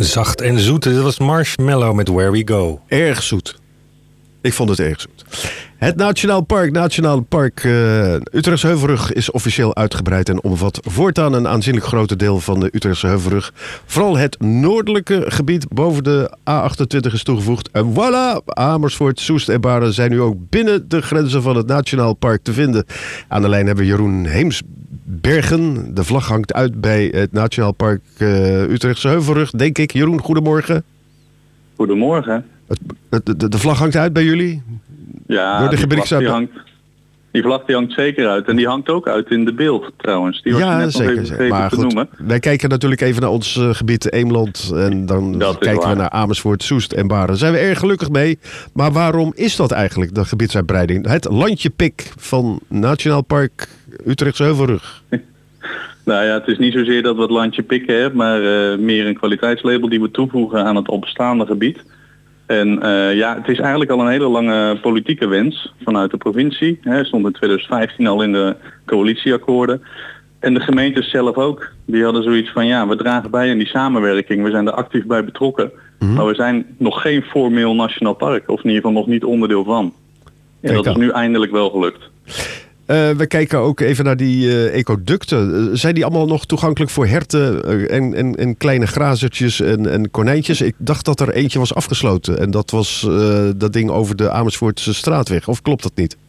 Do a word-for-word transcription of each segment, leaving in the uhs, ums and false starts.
Zacht en zoet. Dit was Marshmallow met Where We Go. Erg zoet. Ik vond het erg zoet. Het Nationaal Park, Nationaal Park uh, Utrechtse Heuvelrug is officieel uitgebreid en omvat voortaan een aanzienlijk grote deel van de Utrechtse Heuvelrug. Vooral het noordelijke gebied boven de A achtentwintig is toegevoegd. En voilà, Amersfoort, Soest en Baren zijn nu ook binnen de grenzen van het Nationaal Park te vinden. Aan de lijn hebben we Jeroen Heemsbergen. De vlag hangt uit bij het Nationaal Park uh, Utrechtse Heuvelrug, denk ik. Jeroen, goedemorgen. Goedemorgen. Het, de, de vlag hangt uit bij jullie? Ja, Door de die, vlag, die, hangt, die vlag die hangt zeker uit. En die hangt ook uit in de beeld trouwens. Die was ja, net zeker. nog even maar te goed, noemen. wij kijken natuurlijk even naar ons uh, gebied Eemland. En dan dat kijken we naar Amersfoort, Soest en Baren. Daar zijn we erg gelukkig mee. Maar waarom is dat eigenlijk, de gebiedsuitbreiding? Het landje pik van Nationaal Park Utrechtse Heuvelrug. Nou ja, het is niet zozeer dat we het landje pikken hebben, maar uh, meer een kwaliteitslabel die we toevoegen aan het al bestaande gebied. En uh, ja, het is eigenlijk al een hele lange politieke wens vanuit de provincie. Hij stond in twintig vijftien al in de coalitieakkoorden. En de gemeentes zelf ook. Die hadden zoiets van, ja, we dragen bij aan die samenwerking. We zijn er actief bij betrokken. Mm-hmm. Maar we zijn nog geen formeel nationaal park. Of in ieder geval nog niet onderdeel van. En dat is nu eindelijk wel gelukt. Uh, we kijken ook even naar die uh, ecoducten. Uh, zijn die allemaal nog toegankelijk voor herten uh, en, en, en kleine grazertjes en, en konijntjes? Ik dacht dat er eentje was afgesloten. En dat was uh, dat ding over de Amersfoortse straatweg. Of klopt dat niet?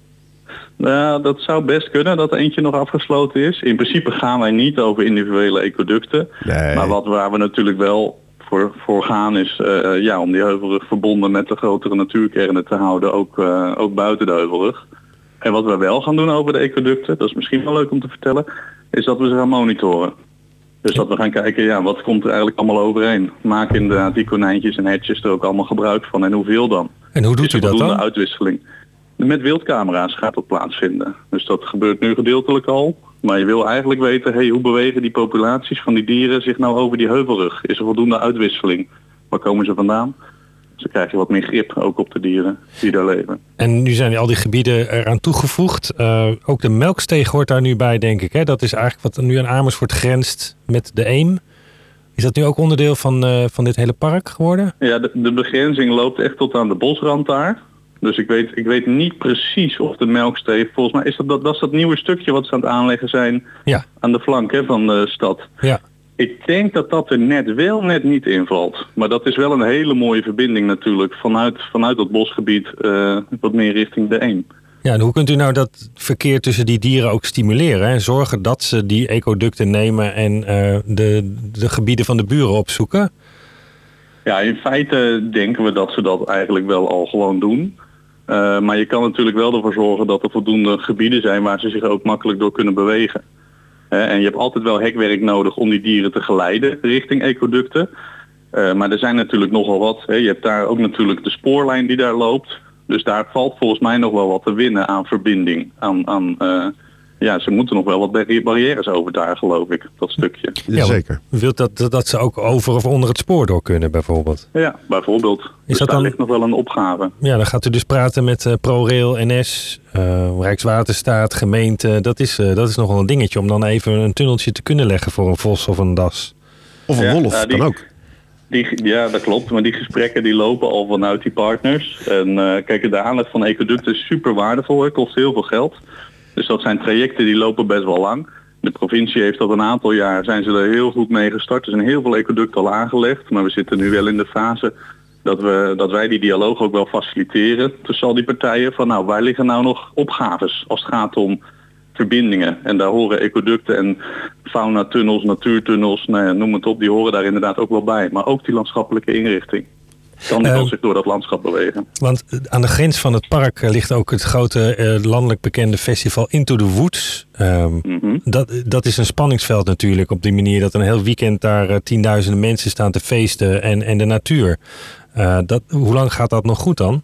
Nou, dat zou best kunnen dat er eentje nog afgesloten is. In principe gaan wij niet over individuele ecoducten. Nee. Maar wat waar we natuurlijk wel voor, voor gaan is uh, ja, om die Heuvelrug verbonden met de grotere natuurkernen te houden. Ook, uh, ook buiten de Heuvelrug. En wat we wel gaan doen over de ecoducten, dat is misschien wel leuk om te vertellen, is dat we ze gaan monitoren. Dus dat we gaan kijken, ja, wat komt er eigenlijk allemaal overheen? Maken inderdaad die konijntjes en hertjes er ook allemaal gebruik van en hoeveel dan? En hoe doet u dat dan? De uitwisseling. Met wildcamera's gaat dat plaatsvinden. Dus dat gebeurt nu gedeeltelijk al. Maar je wil eigenlijk weten, hey, hoe bewegen die populaties van die dieren zich nou over die heuvelrug? Is er voldoende uitwisseling? Waar komen ze vandaan? Dus dan krijg je wat meer grip ook op de dieren die daar leven. En nu zijn al die gebieden eraan toegevoegd. Uh, ook de Melksteeg hoort daar nu bij, denk ik. Hè? Dat is eigenlijk wat nu aan Amersfoort grenst met de Eem. Is dat nu ook onderdeel van, uh, van dit hele park geworden? Ja, de, de begrenzing loopt echt tot aan de bosrand daar. Dus ik weet, ik weet niet precies of de Melksteeg... Volgens mij is dat, dat, dat is dat nieuwe stukje wat ze aan het aanleggen zijn ja. aan de flank hè, van de stad. Ja. Ik denk dat dat er net wel net niet invalt. Maar dat is wel een hele mooie verbinding natuurlijk vanuit, vanuit dat bosgebied uh, wat meer richting de Eem. Ja, en hoe kunt u nou dat verkeer tussen die dieren ook stimuleren? Hè? Zorgen dat ze die ecoducten nemen en uh, de, de gebieden van de buren opzoeken? Ja, in feite denken we dat ze dat eigenlijk wel al gewoon doen. Uh, maar je kan natuurlijk wel ervoor zorgen dat er voldoende gebieden zijn waar ze zich ook makkelijk door kunnen bewegen. Uh, en je hebt altijd wel hekwerk nodig om die dieren te geleiden richting ecoducten. Uh, maar er zijn natuurlijk nogal wat. Hè. Je hebt daar ook natuurlijk de spoorlijn die daar loopt. Dus daar valt volgens mij nog wel wat te winnen aan verbinding. Aan, aan, uh, ja, ze moeten nog wel wat barrières overdragen, geloof ik, dat stukje. Ja, zeker. Wilt dat, dat ze ook over of onder het spoor door kunnen, bijvoorbeeld? Ja, bijvoorbeeld. Is dus dat daar dan... ligt nog wel een opgave. Ja, dan gaat u dus praten met uh, ProRail, N S, uh, Rijkswaterstaat, gemeente. Dat is, uh, dat is nog wel een dingetje om dan even een tunneltje te kunnen leggen voor een vos of een das. Of een ja, wolf, uh, die, kan ook. Die, ja, dat klopt. Maar die gesprekken die lopen al vanuit die partners. En uh, kijk, de aanleg van ecoducten is super waardevol. Het kost heel veel geld. Dus dat zijn trajecten die lopen best wel lang. De provincie heeft dat een aantal jaar, zijn ze er heel goed mee gestart. Er zijn heel veel ecoducten al aangelegd. Maar we zitten nu wel in de fase dat, we, dat wij die dialoog ook wel faciliteren tussen al die partijen. Van nou, waar liggen nou nog opgaves als het gaat om verbindingen? En daar horen ecoducten en faunatunnels, natuurtunnels, nou ja, noem het op, die horen daar inderdaad ook wel bij. Maar ook die landschappelijke inrichting kan uh, zich door dat landschap bewegen. Want aan de grens van het park ligt ook het grote uh, landelijk bekende festival Into the Woods. Um, mm-hmm. dat, dat is een spanningsveld natuurlijk op die manier dat een heel weekend daar uh, tienduizenden mensen staan te feesten en, en de natuur. Uh, dat, hoe lang gaat dat nog goed dan?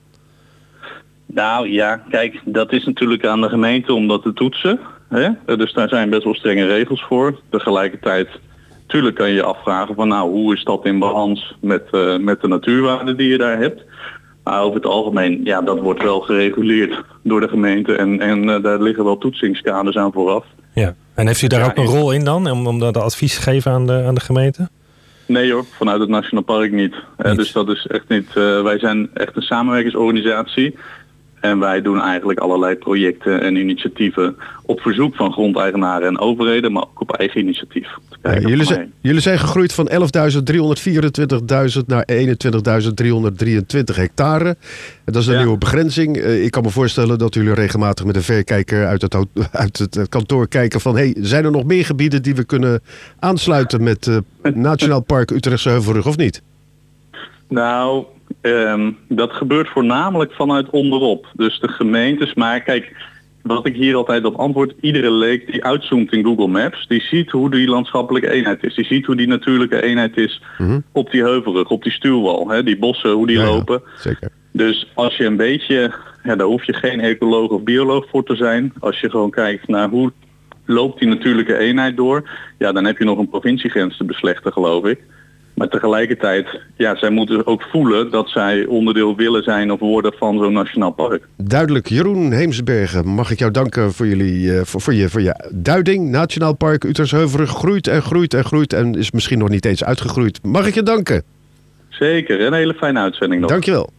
Nou ja, kijk, dat is natuurlijk aan de gemeente om dat te toetsen. Hè? Dus daar zijn best wel strenge regels voor. Tegelijkertijd, natuurlijk kan je je afvragen van nou, hoe is dat in balans met, uh, met de natuurwaarde die je daar hebt. Maar over het algemeen, ja, dat wordt wel gereguleerd door de gemeente en, en uh, daar liggen wel toetsingskaders aan vooraf. Ja, en heeft u daar ja, ook een rol in dan, om, om dat advies te geven aan de, aan de gemeente? Nee hoor, vanuit het Nationaal Park niet. Uh, dus dat is echt niet. Uh, wij zijn echt een samenwerkingsorganisatie. En wij doen eigenlijk allerlei projecten en initiatieven op verzoek van grondeigenaren en overheden, maar ook op eigen initiatief. Ja, jullie, zijn, jullie zijn gegroeid van elfduizend driehonderdvierentwintigduizend naar eenentwintigduizend driehonderddrieëntwintig hectare. En dat is een ja. nieuwe begrenzing. Uh, ik kan me voorstellen dat jullie regelmatig met een verrekijker uit het, uit het kantoor kijken van, hey, zijn er nog meer gebieden die we kunnen aansluiten met uh, Nationaal Park Utrechtse Heuvelrug of niet? Nou, um, dat gebeurt voornamelijk vanuit onderop. Dus de gemeentes, maar kijk, wat ik hier altijd op antwoord, iedere leek die uitzoomt in Google Maps, die ziet hoe die landschappelijke eenheid is. Die ziet hoe die natuurlijke eenheid is mm-hmm. op die heuvelrug, op die stuwwal, hè, die bossen, hoe die ja, lopen. Ja, zeker. Dus als je een beetje, ja, daar hoef je geen ecoloog of bioloog voor te zijn. Als je gewoon kijkt naar hoe loopt die natuurlijke eenheid door, ja, dan heb je nog een provinciegrens te beslechten, geloof ik. Maar tegelijkertijd, ja, zij moeten ook voelen dat zij onderdeel willen zijn of worden van zo'n nationaal park. Duidelijk. Jeroen Heemsbergen, mag ik jou danken voor, jullie, uh, voor, voor, je, voor je duiding. Nationaal Park Utrechtse Heuvelrug groeit en groeit en groeit en is misschien nog niet eens uitgegroeid. Mag ik je danken? Zeker, een hele fijne uitzending nog. Dankjewel.